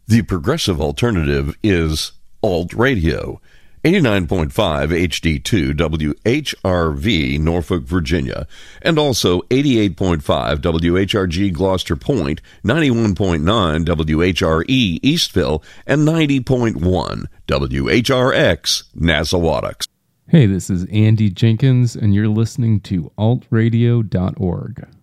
The progressive alternative is Alt Radio. 89.5 HD2 WHRV, Norfolk, Virginia, and also 88.5 WHRG Gloucester Point, 91.9 WHRE Eastville, and 90.1 WHRX Nassauwatuck. Hey, this is Andy Jenkins, and you're listening to altradio.org.